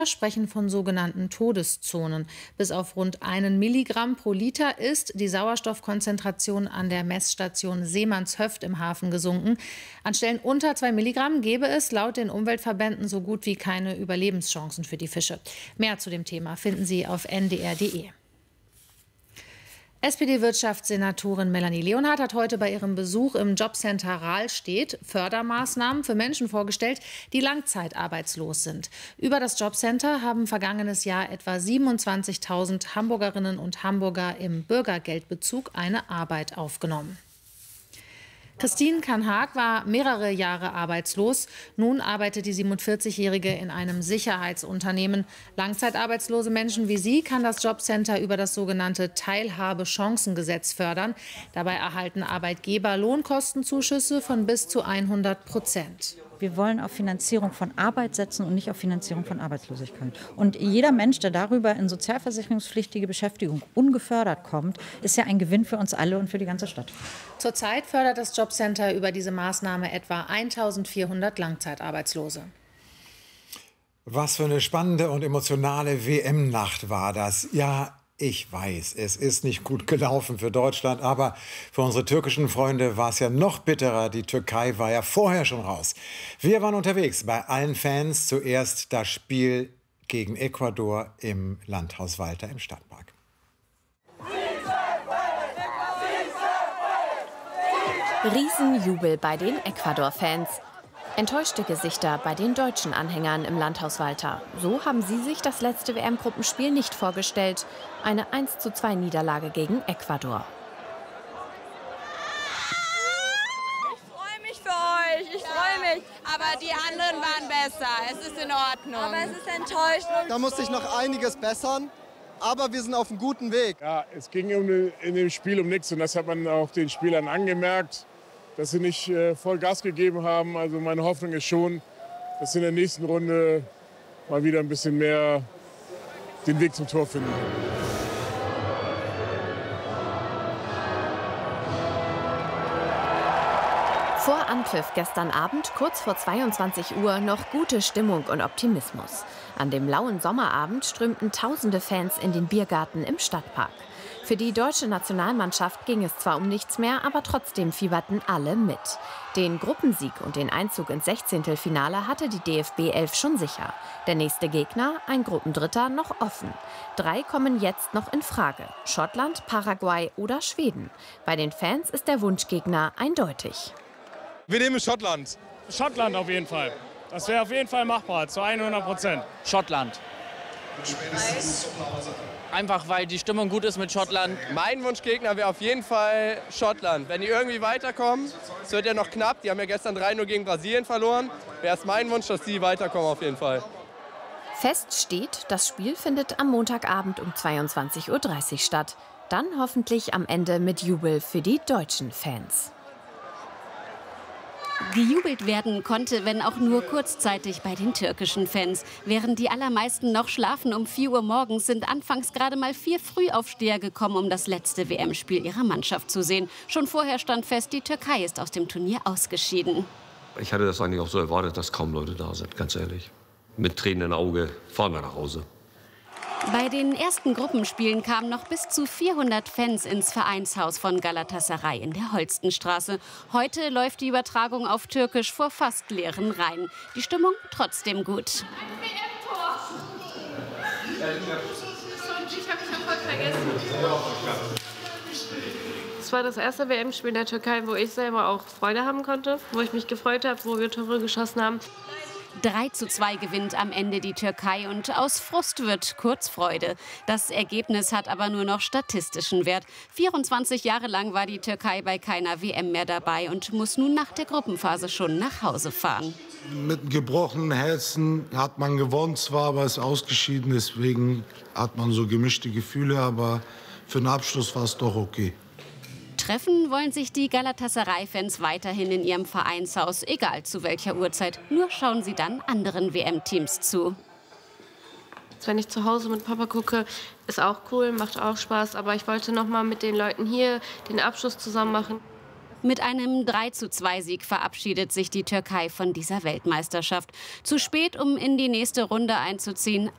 sprechen von sogenannten Todeszonen. Bis auf rund 1 Milligramm pro Liter ist die Sauerstoffkonzentration an der Messstation Seemannshöft im Hafen gesunken. An Stellen unter 2 Milligramm gäbe es laut den Umweltverbänden so gut wie keine Überlebenschancen für die Fische. Mehr zu dem Thema finden Sie auf ndr.de. SPD-Wirtschaftssenatorin Melanie Leonhardt hat heute bei ihrem Besuch im Jobcenter Rahlstedt Fördermaßnahmen für Menschen vorgestellt, die langzeitarbeitslos sind. Über das Jobcenter haben vergangenes Jahr etwa 27.000 Hamburgerinnen und Hamburger im Bürgergeldbezug eine Arbeit aufgenommen. Christine Kanhag war mehrere Jahre arbeitslos. Nun arbeitet die 47-Jährige in einem Sicherheitsunternehmen. Langzeitarbeitslose Menschen wie sie kann das Jobcenter über das sogenannte Teilhabechancengesetz fördern. Dabei erhalten Arbeitgeber Lohnkostenzuschüsse von bis zu 100%. Wir wollen auf Finanzierung von Arbeit setzen und nicht auf Finanzierung von Arbeitslosigkeit. Und jeder Mensch, der darüber in sozialversicherungspflichtige Beschäftigung ungefördert kommt, ist ja ein Gewinn für uns alle und für die ganze Stadt. Zurzeit fördert das Jobcenter über diese Maßnahme etwa 1.400 Langzeitarbeitslose. Was für eine spannende und emotionale WM-Nacht war das. Ja, ich weiß, es ist nicht gut gelaufen für Deutschland, aber für unsere türkischen Freunde war es ja noch bitterer. Die Türkei war ja vorher schon raus. Wir waren unterwegs bei allen Fans. Zuerst das Spiel gegen Ecuador im Landhaus Walter im Stadtpark. Riesenjubel bei den Ecuador-Fans. Enttäuschte Gesichter bei den deutschen Anhängern im Landhaus Walter. So haben sie sich das letzte WM-Gruppenspiel nicht vorgestellt. Eine 1:2 Niederlage gegen Ecuador. Ich freue mich für euch, ich freue mich. Aber die anderen waren besser, es ist in Ordnung. Aber es ist enttäuschend. Da muss sich noch einiges bessern, aber wir sind auf einem guten Weg. Ja, es ging in dem Spiel um nichts und das hat man auch den Spielern angemerkt, dass sie nicht voll Gas gegeben haben. Also meine Hoffnung ist schon, dass sie in der nächsten Runde mal wieder ein bisschen mehr den Weg zum Tor finden. Vor Anpfiff gestern Abend, kurz vor 22 Uhr, noch gute Stimmung und Optimismus. An dem lauen Sommerabend strömten tausende Fans in den Biergarten im Stadtpark. Für die deutsche Nationalmannschaft ging es zwar um nichts mehr, aber trotzdem fieberten alle mit. Den Gruppensieg und den Einzug ins 16. Finale hatte die DFB 11 schon sicher. Der nächste Gegner, ein Gruppendritter, noch offen. 3 kommen jetzt noch in Frage: Schottland, Paraguay oder Schweden. Bei den Fans ist der Wunschgegner eindeutig. Wir nehmen Schottland. Schottland auf jeden Fall. Das wäre auf jeden Fall machbar, zu 100%. Schottland. Einfach weil die Stimmung gut ist mit Schottland. Mein Wunschgegner wäre auf jeden Fall Schottland. Wenn die irgendwie weiterkommen, es wird ja noch knapp, die haben ja gestern 3:0 gegen Brasilien verloren, wäre es mein Wunsch, dass die weiterkommen auf jeden Fall. Fest steht, das Spiel findet am Montagabend um 22:30 Uhr statt. Dann hoffentlich am Ende mit Jubel für die deutschen Fans. Gejubelt werden konnte, wenn auch nur kurzzeitig bei den türkischen Fans. Während die allermeisten noch schlafen um 4 Uhr morgens, sind anfangs gerade mal 4 Frühaufsteher gekommen, um das letzte WM-Spiel ihrer Mannschaft zu sehen. Schon vorher stand fest, die Türkei ist aus dem Turnier ausgeschieden. Ich hatte das eigentlich auch so erwartet, dass kaum Leute da sind, ganz ehrlich. Mit Tränen im Auge fahren wir nach Hause. Bei den ersten Gruppenspielen kamen noch bis zu 400 Fans ins Vereinshaus von Galatasaray in der Holstenstraße. Heute läuft die Übertragung auf Türkisch vor fast leeren Reihen. Die Stimmung trotzdem gut. Ich habe mich voll vergessen. Es war das erste WM-Spiel in der Türkei, wo ich selber auch Freude haben konnte, wo ich mich gefreut habe, wo wir Tore geschossen haben. 3:2 gewinnt am Ende die Türkei und aus Frust wird Kurzfreude. Das Ergebnis hat aber nur noch statistischen Wert. 24 Jahre lang war die Türkei bei keiner WM mehr dabei und muss nun nach der Gruppenphase schon nach Hause fahren. Mit gebrochenen Herzen hat man gewonnen zwar, aber ist ausgeschieden. Deswegen hat man so gemischte Gefühle, aber für den Abschluss war es doch okay. Treffen wollen sich die Galatasaray-Fans weiterhin in ihrem Vereinshaus, egal zu welcher Uhrzeit. Nur schauen sie dann anderen WM-Teams zu. Wenn ich zu Hause mit Papa gucke, ist auch cool, macht auch Spaß. Aber ich wollte noch mal mit den Leuten hier den Abschluss zusammen machen. Mit einem 3:2-Sieg verabschiedet sich die Türkei von dieser Weltmeisterschaft. Zu spät, um in die nächste Runde einzuziehen,